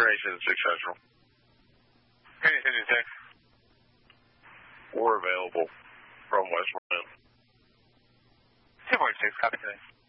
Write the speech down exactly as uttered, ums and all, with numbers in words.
Destination six Central. Continue six. We're available from West Lynn. two point six, copy today.